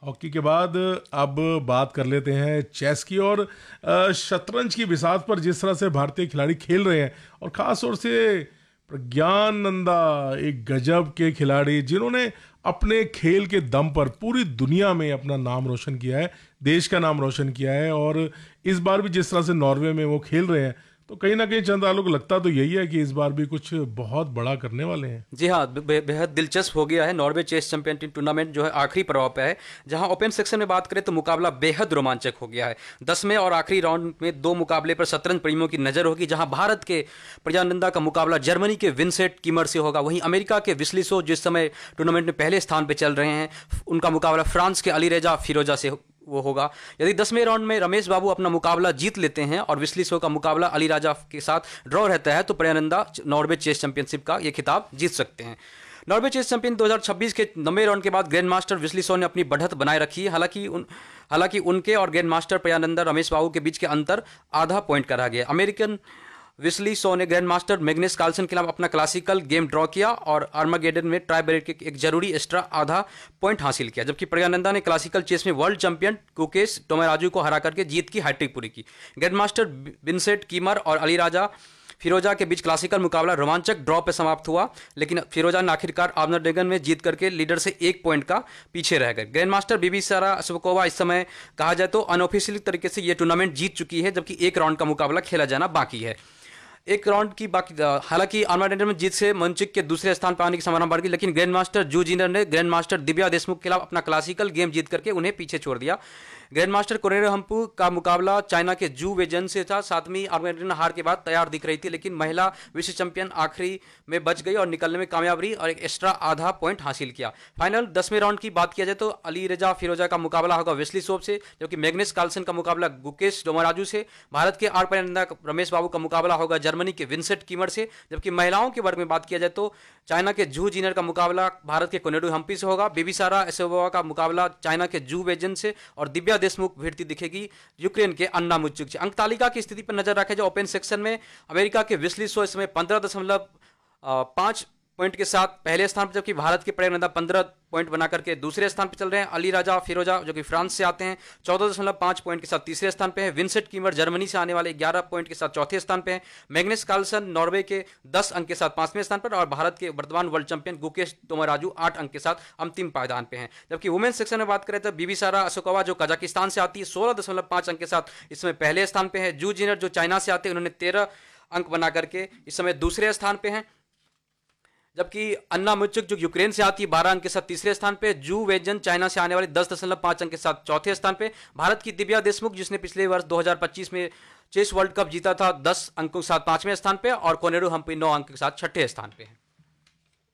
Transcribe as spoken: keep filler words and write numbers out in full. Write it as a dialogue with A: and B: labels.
A: Hockey के बाद अब बात कर लेते हैं चेस की और अ, शतरंज की बिसात पर जिस तरह से भारतीय खिलाड़ी खेल रहे हैं, और ख़ास तौर से प्रज्ञान नंदा, एक गजब के खिलाड़ी जिन्होंने अपने खेल के दम पर पूरी दुनिया में अपना नाम रोशन किया है, देश का नाम रोशन किया है। और इस बार भी जिस तरह से नॉर्वे में वो खेल रहे हैं, तो कहीं ना कहीं चंद्रालोक को लगता तो यही है कि इस बार भी कुछ बहुत बड़ा करने वाले हैं।
B: जी हाँ, बे, बेहद दिलचस्प हो गया है। नॉर्वे चेस चैंपियनशिप टूर्नामेंट जो है आखिरी पड़ाव पे है, जहां ओपन सेक्शन में बात करें तो मुकाबला बेहद रोमांचक हो गया है। दसवें और आखिरी राउंड में दो मुकाबले पर शतरंज प्रेमियों की नजर होगी, जहां भारत के प्रज्ञानंदा का मुकाबला जर्मनी के विंसेंट कीमर से होगा। वहीं अमेरिका के विस्लिसो जिस समय टूर्नामेंट में पहले स्थान पर चल रहे हैं, उनका मुकाबला फ्रांस के अलीरेजा फिरोजा से वो होगा। यदि दसवें राउंड में रमेश बाबू अपना मुकाबला जीत लेते हैं और विस्लिसो का मुकाबला अली राजा के साथ ड्रॉ रहता है, तो प्रज्ञानंदा नॉर्वे चेस चैंपियनशिप का ये खिताब जीत सकते हैं। नॉर्वे चेस चैंपियन दो हज़ार छब्बीस के नब्बे राउंड के बाद ग्रैंड मास्टर विस्लिसो ने अपनी बढ़त बनाए रखी है। हालांकि उन हालांकि उनके और ग्रैंड मास्टर प्रज्ञानंदा रमेश बाबू के बीच के अंतर आधा पॉइंट का रह गया। अमेरिकन विस्लिसो ने ग्रैंड मास्टर मैग्नस कार्लसन के खिलाफ अपना क्लासिकल गेम ड्रॉ किया और आर्मागेडन में ट्राई ब्रेक के एक जरूरी एक्स्ट्रा आधा पॉइंट हासिल किया, जबकि प्रज्ञानंदा ने क्लासिकल चेस में वर्ल्ड चैंपियन गुकेश टोमाराजू को हरा करके जीत की हैट्रिक पूरी की। ग्रैंड मास्टर विंसेंट कीमर और अली राजा फिरोजा के बीच क्लासिकल मुकाबला रोमांचक ड्रॉ पर समाप्त हुआ, लेकिन फिरोजा ने आखिरकार आर्मागेडन में जीत करके लीडर से एक पॉइंट का पीछे रह गए। ग्रैंड मास्टर बीबीसारा शवकोवा इस समय कहा जाए तो अनऑफिशियल तरीके से यह टूर्नामेंट जीत चुकी है, जबकि एक राउंड का मुकाबला खेला जाना बाकी है। एक राउंड की बाकी, हालांकि आर्मागेडन में जीत से मंचिक के दूसरे स्थान पर आने की संभावना बढ़ गई, लेकिन ग्रैंड मास्टर जू जिनर ने ग्रैंड मास्टर दिव्या देशमुख के खिलाफ अपना क्लासिकल गेम जीत करके उन्हें पीछे छोड़ दिया। ग्रैंड मास्टर कोनेरो हम्पू का मुकाबला चाइना के जू वेजन से था। सातवीं आर्मागेडन हार के बाद तैयार दिख रही थी, लेकिन महिला विश्व चैंपियन आखिरी में बच गई और निकलने में कामयाब रही और एक एक्स्ट्रा आधा पॉइंट हासिल किया। फाइनल दसवें राउंड की बात किया जाए तो अली रजा फिरोजा का मुकाबला होगा विस्लिसो से, जबकि मैग्नस कार्लसन का मुकाबला गुकेश टोमाराजू से। भारत के आर प्रज्ञानंदा रमेश बाबू का मुकाबला होगा जर्मनी के विंसेंट कीमर से, जबकि महिलाओं के वर्ग में बात किया जाए तो चाइना के जू जिनर का मुकाबला भारत के कोनेरू हम्पी से होगा। बीबीसारा एसेवोवा का मुकाबला चाइना के जू वेजन से और दिव्या देशमुख भिड़ती दिखेगी यूक्रेन के अन्ना मुच्चुक से। अंक तालिका की स्थिति पर नजर रखें जो ओपन सेक्शन में अमेरिका के विस्लिसो इस समय पंद्रह दशमलव पांच पॉइंट के साथ पहले स्थान पर, जबकि भारत के प्रज्ञानंदा पंद्रह पॉइंट बना करके दूसरे स्थान पर चल रहे हैं। अली राजा फिरोजा जो कि फ्रांस से आते हैं चौदह दशमलव पांच पॉइंट के साथ तीसरे स्थान पे है। विंसेंट कीमर जर्मनी से आने वाले ग्यारह पॉइंट के साथ चौथे स्थान पे है। मैग्नस कार्लसन नॉर्वे के दस अंक के साथ पांचवें स्थान पर और भारत के वर्तमान वर्ल्ड चैंपियन गुकेश टोमाराजू आठ अंक के साथ अंतिम पायदान पे हैं। जबकि वुमेन्स सेक्शन में बात करें तो बीबीसारा अशोकोवा जो कजाकिस्तान से आती है सोलह दशमलव पांच अंक के साथ इस समय पहले स्थान पे है। जू जिनर जो चाइना से आते हैं उन्होंने तेरह अंक बना करके इस समय दूसरे स्थान पे हैं, जबकि अन्ना मुच्चुक जो यूक्रेन से आती है बारह अंक के साथ तीसरे स्थान पे। जू वेजन चाइना से आने वाले दस दशमलव पांच अंक के साथ चौथे स्थान पे। भारत की दिव्या देशमुख जिसने पिछले वर्ष दो हज़ार पच्चीस में चेस वर्ल्ड कप जीता था दस अंकों के साथ पांचवें स्थान पे और कोनेरू हम्पी नौ अंक के साथ छठे स्थान पे है।